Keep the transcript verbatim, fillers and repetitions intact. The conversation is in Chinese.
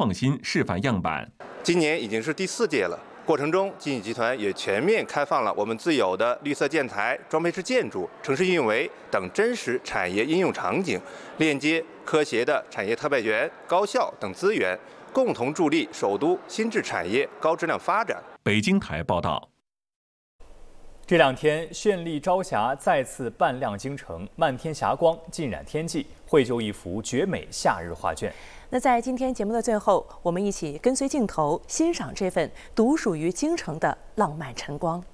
创新示范样板。 今年已经是第四届了。 过程中，金禧集团也全面开放了我们自有的绿色建材、装配式建筑、城市运维等真实产业应用场景，链接科协的产业特派员、高校等资源，共同助力首都新质产业高质量发展。 北京台报道。 这两天，绚丽朝霞再次伴亮京城，漫天霞光浸染天际，绘就一幅绝美夏日画卷。 那在今天节目的最后，我们一起跟随镜头欣赏这份独属于京城的浪漫晨光。